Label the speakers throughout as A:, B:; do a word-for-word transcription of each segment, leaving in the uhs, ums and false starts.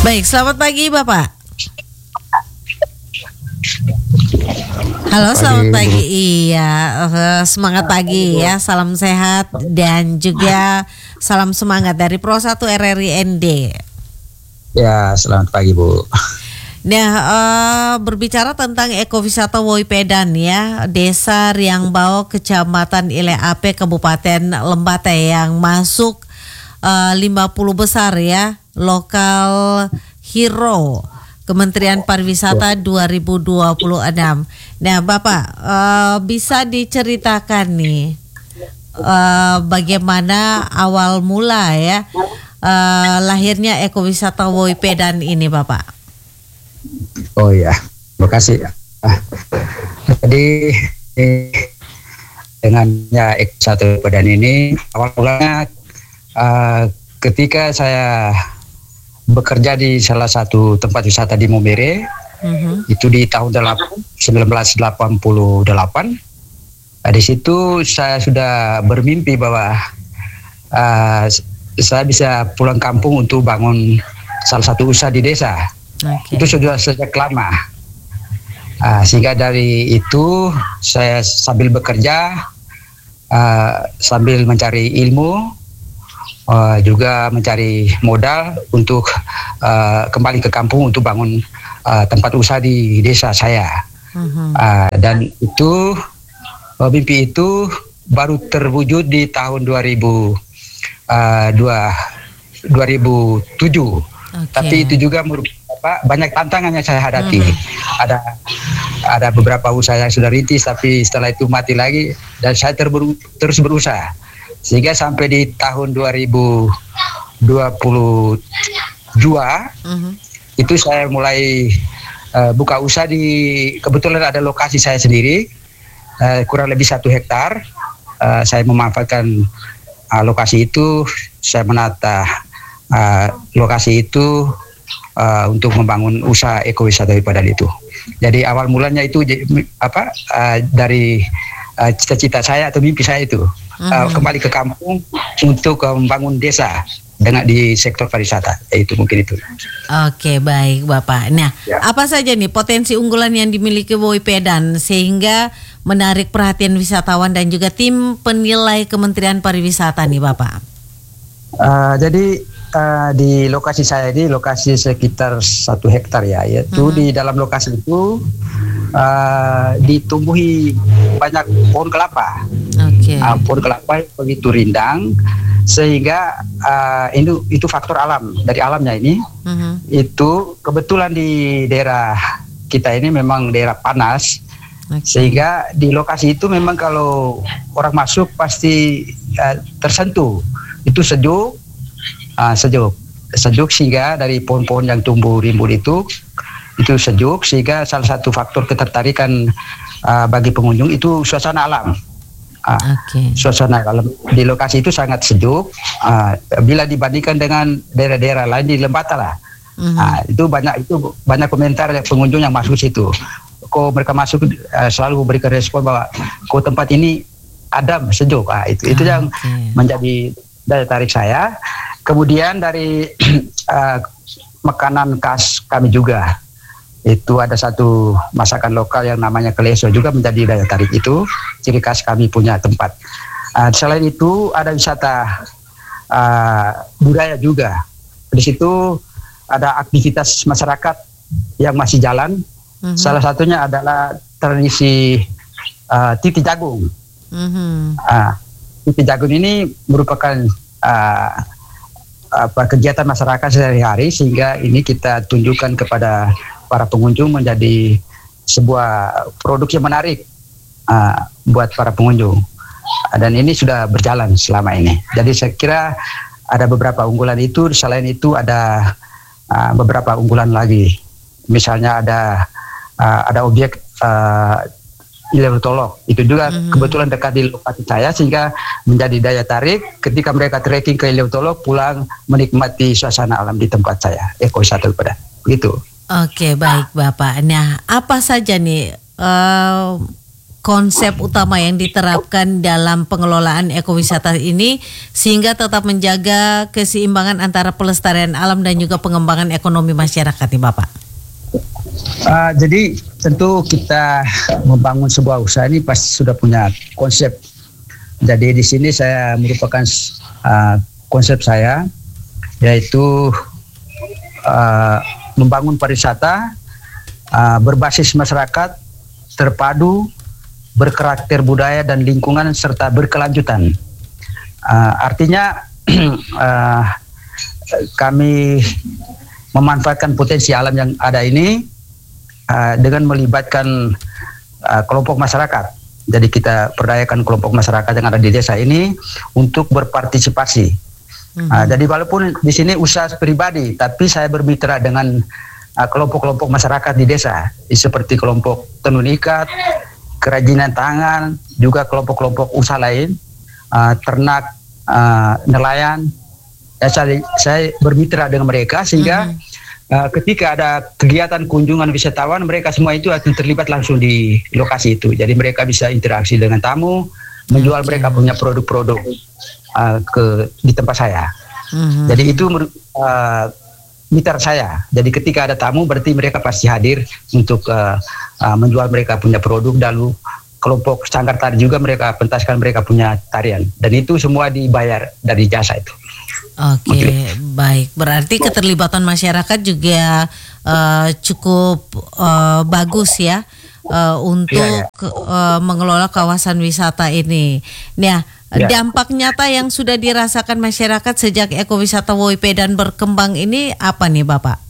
A: Baik, selamat pagi Bapak. Halo, selamat pagi. Iya, uh, semangat pagi ya. Salam sehat dan juga salam semangat dari Pro satu R R I N D.
B: Ya, selamat pagi Bu.
A: Nah, uh, berbicara tentang ekowisata Woipedan ya, Desa Riangbao, Kecamatan Ile Ape, Kabupaten Lembata yang masuk uh, lima puluh besar ya, lokal hero Kementerian Pariwisata dua ribu dua puluh enam. Nah, Bapak uh, bisa diceritakan nih uh, bagaimana awal mula ya uh, lahirnya ekowisata Woipedan ini, Bapak?
B: Oh ya, terima kasih. Ah, jadi eh, dengannya ekowisata Woipedan ini awal mulanya uh, ketika saya bekerja di salah satu tempat wisata di Momere, uh-huh. itu di tahun seribu sembilan ratus delapan puluh delapan. Nah, di situ saya sudah bermimpi bahwa uh, saya bisa pulang kampung untuk bangun salah satu usaha di desa. Okay. Itu sudah sejak lama. Uh, sehingga dari itu saya sambil bekerja, uh, sambil mencari ilmu, Uh, juga mencari modal untuk uh, kembali ke kampung untuk bangun uh, tempat usaha di desa saya. Uh-huh. Uh, dan itu uh, mimpi itu baru terwujud di tahun dua ribu tujuh. Okay. Tapi itu juga merupakan banyak tantangan yang saya hadapi. Uh-huh. Ada ada beberapa usaha yang sudah rintis, tapi setelah itu mati lagi, dan saya terberu, terus berusaha. Sehingga sampai di tahun dua ribu dua puluh dua uh-huh. itu saya mulai uh, buka usaha di, kebetulan ada lokasi saya sendiri, uh, kurang lebih satu hektar. Uh, saya memanfaatkan uh, lokasi itu, saya menata uh, lokasi itu uh, untuk membangun usaha ekowisata Woipedan itu. Jadi awal mulanya itu apa uh, dari uh, cita-cita saya atau mimpi saya itu. Uh, kembali ke kampung untuk uh, membangun desa dengan di sektor pariwisata, itu mungkin itu.
A: Oke, baik Bapak. Nah, ya. Apa saja nih potensi unggulan yang dimiliki Woipedan sehingga menarik perhatian wisatawan dan juga tim penilai Kementerian Pariwisata nih Bapak?
B: Uh, jadi uh, di lokasi saya ini lokasi sekitar satu hektar ya, yaitu hmm. di dalam lokasi itu uh, ditumbuhi banyak pohon kelapa. Okay. Uh, pohon kelapa begitu rindang sehingga uh, itu itu faktor alam dari alamnya ini. Uh-huh. Itu kebetulan di daerah kita ini memang daerah panas. Okay. Sehingga di lokasi itu memang kalau orang masuk pasti uh, tersentuh, itu sejuk, uh, sejuk, sejuk sehingga dari pohon-pohon yang tumbuh rimbun itu itu sejuk, sehingga salah satu faktor ketertarikan uh, bagi pengunjung itu suasana alam. Uh, okay. Suasana alam di lokasi itu sangat sejuk, uh, bila dibandingkan dengan daerah-daerah lain di Lembata lah. Uh-huh. Uh, itu banyak itu banyak komentar pengunjung yang masuk situ. Kok mereka masuk uh, selalu memberikan respon bahwa kok tempat ini adem, sejuk. Uh, itu itu uh, yang okay. menjadi daya tarik saya. Kemudian dari uh, makanan khas kami juga. Itu ada satu masakan lokal yang namanya keleso juga menjadi daya tarik itu, ciri khas kami punya tempat. Uh, selain itu ada wisata uh, budaya juga. Di situ ada aktivitas masyarakat yang masih jalan. Uh-huh. Salah satunya adalah tradisi uh, titi jagung. Uh-huh. Uh, titi jagung ini merupakan uh, apa, kegiatan masyarakat sehari-hari, sehingga ini kita tunjukkan kepada para pengunjung menjadi sebuah produk yang menarik uh, buat para pengunjung, dan ini sudah berjalan selama ini. Jadi saya kira ada beberapa unggulan itu. Selain itu ada uh, beberapa unggulan lagi, misalnya ada uh, ada objek uh, Ilewotolok, itu juga mm-hmm. kebetulan dekat di lokasi saya, sehingga menjadi daya tarik ketika mereka trekking ke Ilewotolok pulang menikmati suasana alam di tempat saya ekowisata Woipedan. Begitu.
A: Oke, baik Bapak. Nah, apa saja nih uh, konsep utama yang diterapkan dalam pengelolaan ekowisata ini sehingga tetap menjaga keseimbangan antara pelestarian alam dan juga pengembangan ekonomi masyarakat nih Bapak?
B: Uh, jadi tentu kita membangun sebuah usaha ini pasti sudah punya konsep. Jadi di sini saya merupakan uh, konsep saya yaitu uh, membangun pariwisata uh, berbasis masyarakat, terpadu, berkarakter budaya dan lingkungan serta berkelanjutan. Uh, artinya uh, kami memanfaatkan potensi alam yang ada ini uh, dengan melibatkan uh, kelompok masyarakat. Jadi kita perdayakan kelompok masyarakat yang ada di desa ini untuk berpartisipasi. Mm-hmm. Uh, jadi walaupun di sini usaha pribadi, tapi saya bermitra dengan uh, kelompok-kelompok masyarakat di desa, seperti kelompok tenun ikat, kerajinan tangan, juga kelompok-kelompok usaha lain, uh, ternak, uh, nelayan. Ya, saya, saya bermitra dengan mereka sehingga mm-hmm. uh, ketika ada kegiatan kunjungan wisatawan, mereka semua itu akan terlibat langsung di lokasi itu. Jadi mereka bisa interaksi dengan tamu, menjual okay. mereka punya produk-produk uh, ke di tempat saya. Mm-hmm. Jadi itu uh, mitra saya. Jadi ketika ada tamu, berarti mereka pasti hadir untuk uh, uh, menjual mereka punya produk. Lalu kelompok sanggar tari juga mereka pentaskan mereka punya tarian. Dan itu semua dibayar dari jasa itu.
A: Oke, okay, baik. Berarti keterlibatan masyarakat juga uh, cukup uh, bagus ya uh, untuk ya, ya. Uh, mengelola kawasan wisata ini. Nah, ya. dampak nyata yang sudah dirasakan masyarakat sejak ekowisata Woipedan berkembang ini apa nih Bapak?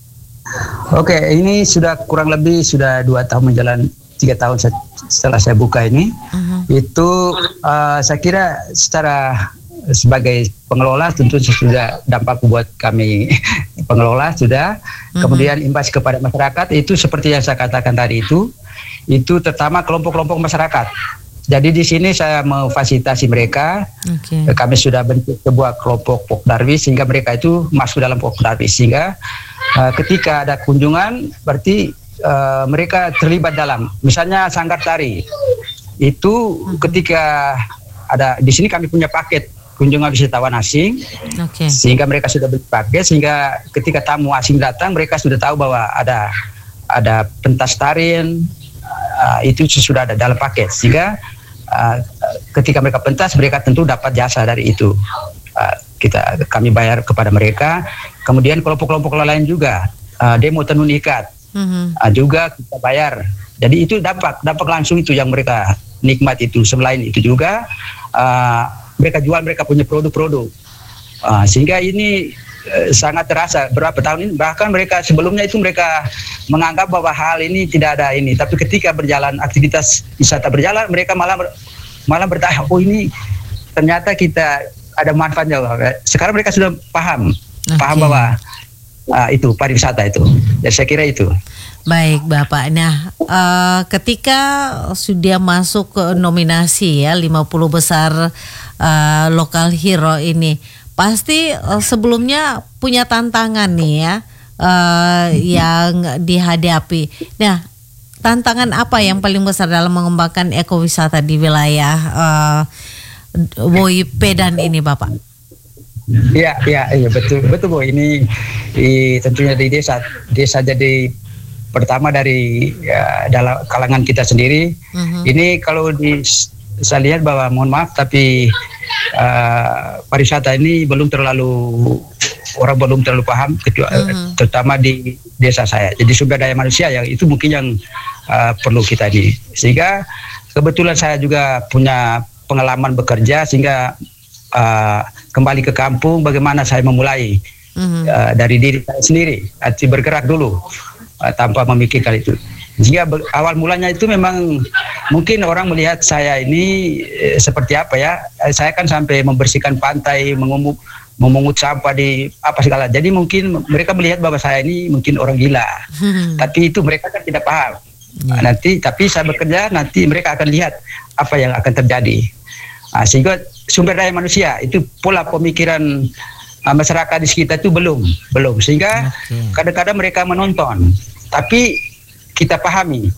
B: Oke, ini sudah kurang lebih sudah dua tahun menjalan tiga tahun setelah saya buka ini. Uh-huh. Itu uh, saya kira secara sebagai pengelola tentu sudah dampak buat kami pengelola sudah. Uh-huh. Kemudian imbas kepada masyarakat itu seperti yang saya katakan tadi itu, itu terutama kelompok-kelompok masyarakat. Jadi di sini saya memfasilitasi mereka. Okay. Kami sudah bentuk sebuah kelompok Pokdarwis sehingga mereka itu masuk dalam Pokdarwis sehingga uh, ketika ada kunjungan berarti uh, mereka terlibat dalam. Misalnya sanggar tari itu uh-huh. ketika ada di sini kami punya paket kunjungan wisatawan asing, okay. sehingga mereka sudah berpaket sehingga ketika tamu asing datang mereka sudah tahu bahwa ada ada pentas tarian uh, itu sudah ada dalam paket sehingga uh, ketika mereka pentas mereka tentu dapat jasa dari itu. Uh, kita kami bayar kepada mereka. Kemudian kelompok-kelompok lain juga uh, demo tenun ikat mm-hmm. uh, juga kita bayar. Jadi itu dampak dampak langsung itu yang mereka nikmat itu. Selain itu juga uh, mereka jual mereka punya produk-produk uh, sehingga ini uh, sangat terasa berapa tahun ini, bahkan mereka sebelumnya itu mereka menganggap bahwa hal ini tidak ada ini, tapi ketika berjalan aktivitas wisata berjalan mereka malah malah bertanya, oh ini ternyata kita ada manfaatnya. Sekarang mereka sudah paham okay. paham bahwa uh, itu pariwisata itu. Ya saya kira itu.
A: Baik Bapak, nah uh, ketika sudah masuk ke nominasi ya lima puluh besar uh, lokal hero ini, pasti uh, sebelumnya punya tantangan nih ya uh, yang dihadapi. Nah, tantangan apa yang paling besar dalam mengembangkan ekowisata di wilayah uh, Woipedan ini Bapak?
B: Iya, iya, iya betul, betul Bu. Ini di, tentunya di desa, desa jadi pertama dari ya, dalam kalangan kita sendiri. Uh-huh. Ini kalau di, saya lihat bahwa mohon maaf tapi uh, pariwisata ini belum terlalu orang belum terlalu paham, ketua, uh-huh. terutama di desa saya. Jadi sumber daya manusia yang itu mungkin yang uh, perlu kita di. Sehingga kebetulan saya juga punya pengalaman bekerja sehingga uh, kembali ke kampung bagaimana saya memulai uh-huh. uh, dari diri saya sendiri, arti bergerak dulu. Uh, tanpa memikirkan itu. Jika ber, awal mulanya itu memang mungkin orang melihat saya ini eh, seperti apa ya. Eh, saya kan sampai membersihkan pantai, mengumuk, memungut sampah di apa segala. Jadi mungkin mereka melihat bahwa saya ini mungkin orang gila. Hmm. Tapi itu mereka kan tidak paham. Hmm. Nanti tapi saya bekerja nanti mereka akan lihat apa yang akan terjadi. Nah, sehingga sumber daya manusia itu pola pemikiran masyarakat di sekitar itu belum belum sehingga okay. kadang-kadang mereka menonton tapi kita pahami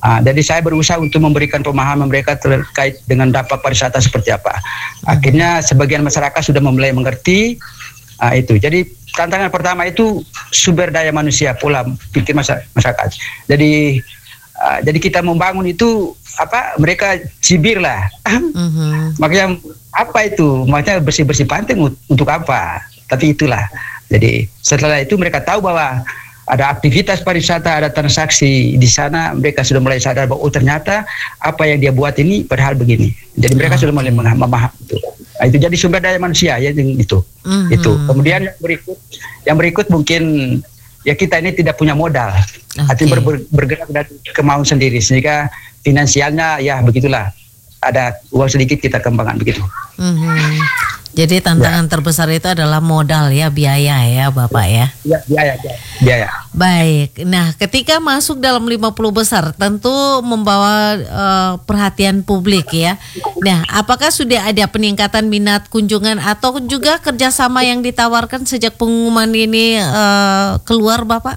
B: Uh, jadi saya berusaha untuk memberikan pemahaman mereka terkait dengan dampak pariwisata seperti apa. Akhirnya sebagian masyarakat sudah mulai mengerti uh, itu. Jadi tantangan pertama itu sumber daya manusia, pola pikir masyarakat. Jadi uh, jadi kita membangun itu apa? Mereka cibir lah. Uh-huh. Makanya apa itu? Makanya bersih-bersih pantai untuk apa? Tapi itulah. Jadi setelah itu mereka tahu bahwa ada aktivitas pariwisata, ada transaksi di sana, mereka sudah mulai sadar bahwa oh ternyata apa yang dia buat ini padahal begini. Jadi mereka okay. sudah mulai memahami itu. Nah, itu jadi sumber daya manusia ya itu. Mm-hmm. Itu. Kemudian yang berikut, yang berikut mungkin ya kita ini tidak punya modal. Okay. Artinya ber, ber, bergerak dari kemauan sendiri sehingga finansialnya ya begitulah. Ada uang sedikit kita kembangkan begitu. Mm-hmm.
A: Jadi tantangan ya. terbesar itu adalah modal ya, biaya ya Bapak ya.
B: Ya, biaya, biaya. biaya.
A: Baik. Nah, ketika masuk dalam lima puluh besar tentu membawa uh, perhatian publik ya. Nah, apakah sudah ada peningkatan minat kunjungan atau juga kerjasama yang ditawarkan sejak pengumuman ini uh, keluar Bapak?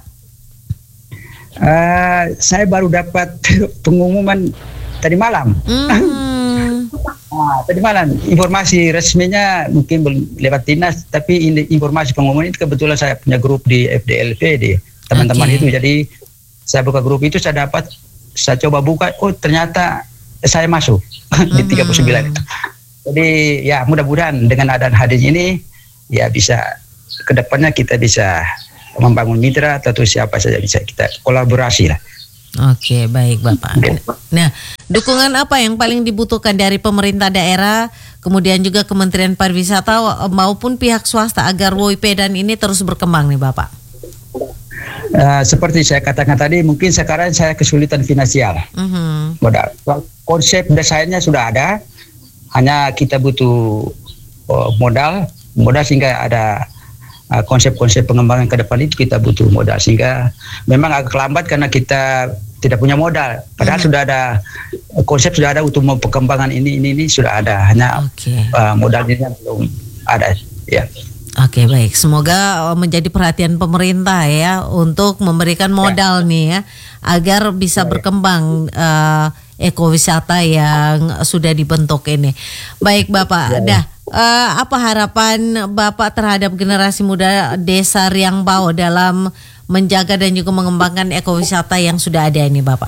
B: Uh, saya baru dapat pengumuman tadi malam. Hmm. Nah, tadi malam informasi resminya mungkin lewat dinas, tapi ini informasi pengumuman itu kebetulan saya punya grup di F D L P di teman-teman okay. itu. Jadi saya buka grup itu, saya dapat, saya coba buka, oh ternyata saya masuk mm-hmm. di tiga puluh sembilan itu. Jadi ya mudah-mudahan dengan adanya hadir ini ya bisa kedepannya kita bisa membangun mitra atau siapa saja bisa kita kolaborasi lah.
A: Oke, baik Bapak. Nah, dukungan apa yang paling dibutuhkan dari pemerintah daerah, kemudian juga Kementerian Pariwisata maupun pihak swasta agar Woipedan ini terus berkembang nih Bapak?
B: Uh, seperti saya katakan tadi, mungkin sekarang saya kesulitan finansial. Uh-huh. Modal. Konsep desainnya sudah ada, hanya kita butuh uh, modal, modal sehingga ada Uh, konsep-konsep pengembangan ke depan itu kita butuh modal, sehingga memang agak lambat karena kita tidak punya modal. Padahal hmm. sudah ada konsep, sudah ada untuk perkembangan ini ini ini sudah ada, hanya okay. uh, modalnya belum ada. Ya.
A: Oke okay, baik, semoga menjadi perhatian pemerintah ya untuk memberikan modal ya. nih ya agar bisa ya, berkembang uh, ekowisata yang sudah dibentuk ini. Baik Bapak, ya, dah. Uh, apa harapan Bapak terhadap generasi muda Desa Riang Bao dalam menjaga dan juga mengembangkan ekowisata yang sudah ada ini Bapak?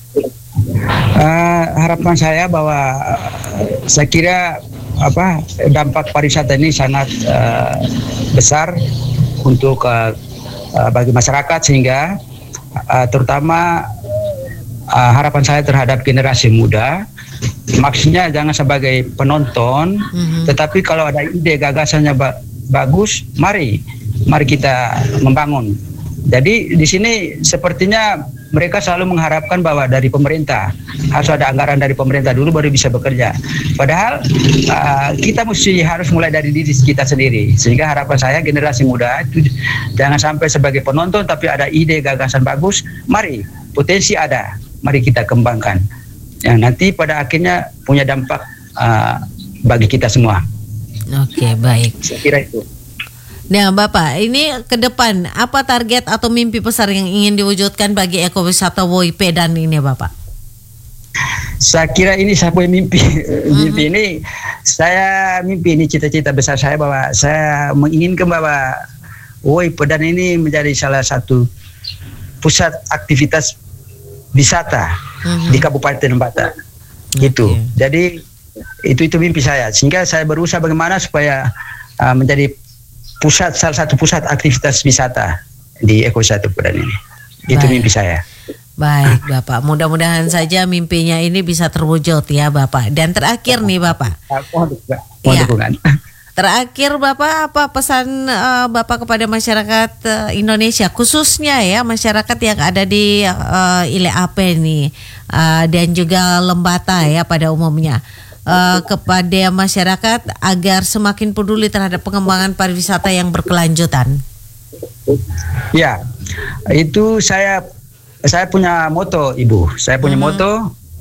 B: Uh, harapan saya bahwa uh, saya kira apa dampak pariwisata ini sangat uh, besar untuk uh, uh, bagi masyarakat, sehingga uh, terutama uh, harapan saya terhadap generasi muda. Maksudnya jangan sebagai penonton, mm-hmm. tetapi kalau ada ide gagasannya ba- bagus, mari, mari kita membangun. Jadi di sini sepertinya mereka selalu mengharapkan bahwa dari pemerintah harus ada anggaran dari pemerintah dulu baru bisa bekerja. Padahal uh, kita mesti harus mulai dari diri kita sendiri. Sehingga harapan saya generasi muda itu jangan sampai sebagai penonton, tapi ada ide gagasan bagus, mari, potensi ada, mari kita kembangkan. Yang nanti pada akhirnya punya dampak uh, bagi kita semua.
A: Oke, baik.
B: Saya kira itu.
A: Nah, Bapak, ini ke depan apa target atau mimpi besar yang ingin diwujudkan bagi ekowisata Woipedan ini, Bapak?
B: Saya kira ini saya punya mimpi. Mm-hmm. Mimpi ini saya mimpi ini cita-cita besar saya bahwa saya menginginkan bahwa Woipedan ini menjadi salah satu pusat aktivitas wisata mm-hmm. di Kabupaten Lembata. Okay. Gitu. Jadi itu itu mimpi saya. Sehingga saya berusaha bagaimana supaya uh, menjadi pusat salah satu pusat aktivitas wisata di ekowisata Woipedan ini. Itu Baik. mimpi saya.
A: Baik Bapak, mudah-mudahan saja mimpinya ini bisa terwujud ya Bapak. Dan terakhir nih Bapak. Ya. Terakhir Bapak, apa pesan uh, Bapak kepada masyarakat uh, Indonesia, khususnya ya masyarakat yang ada di uh, I L E A P nih uh, dan juga Lembata ya pada umumnya, uh, kepada masyarakat agar semakin peduli terhadap pengembangan pariwisata yang berkelanjutan.
B: Ya, itu saya saya punya moto Ibu, saya punya hmm. moto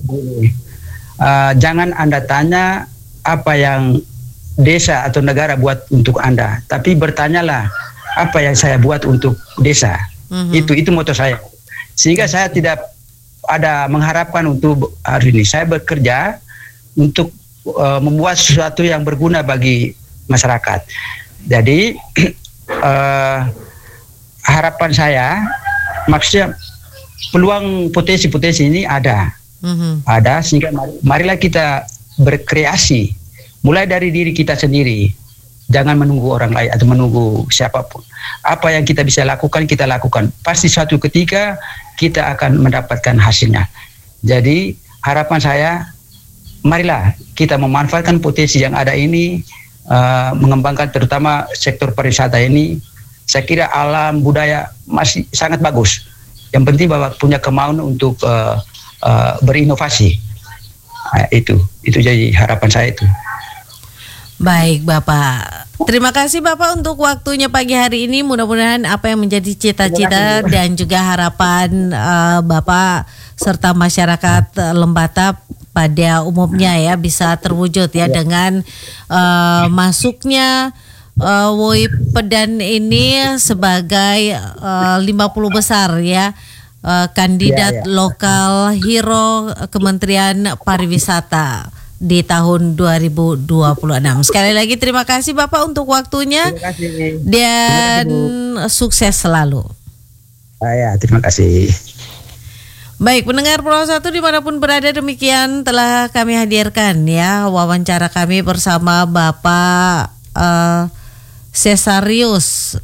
B: uh, jangan Anda tanya apa yang desa atau negara buat untuk Anda, tapi bertanyalah apa yang saya buat untuk desa. Mm-hmm. Itu itu moto saya. Sehingga saya tidak ada mengharapkan untuk hari ini saya bekerja untuk uh, membuat sesuatu yang berguna bagi masyarakat. Jadi uh, harapan saya, maksudnya peluang potensi-potensi ini ada, mm-hmm. ada sehingga marilah kita berkreasi, mulai dari diri kita sendiri, jangan menunggu orang lain atau menunggu siapapun. Apa yang kita bisa lakukan kita lakukan. Pasti suatu ketika kita akan mendapatkan hasilnya. Jadi harapan saya, marilah kita memanfaatkan potensi yang ada ini. Uh, mengembangkan terutama sektor pariwisata ini. Saya kira alam budaya masih sangat bagus. Yang penting bahwa punya kemauan untuk uh, uh, berinovasi. Nah, itu itu jadi harapan saya itu.
A: Baik Bapak, terima kasih Bapak untuk waktunya pagi hari ini. Mudah-mudahan apa yang menjadi cita-cita dan juga harapan uh, Bapak serta masyarakat uh, Lembata pada umumnya ya bisa terwujud ya, ya. dengan uh, masuknya uh, Woi Pedan ini sebagai uh, lima puluh besar ya uh, kandidat ya, ya. lokal hero Kementerian Pariwisata di tahun dua ribu dua puluh enam. Sekali lagi terima kasih Bapak untuk waktunya.
B: Terima kasih.
A: Dan terima kasih, sukses selalu.
B: Ah, ya, terima kasih.
A: Baik, pendengar Pulau Satu dimanapun berada, demikian telah kami hadirkan ya wawancara kami bersama Bapak uh, Cesarius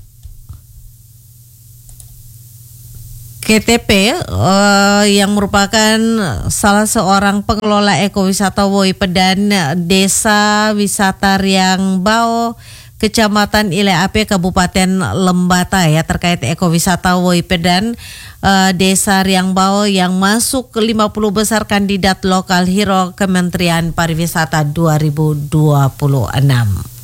A: K T P uh, yang merupakan salah seorang pengelola ekowisata Woi Pedan, Desa Wisata Riang Bao, Kecamatan Ile Ape, Kabupaten Lembata ya, terkait ekowisata Woi Pedan, uh, Desa Riang Bao yang masuk ke lima puluh besar kandidat lokal hero Kementerian Pariwisata dua ribu dua puluh enam.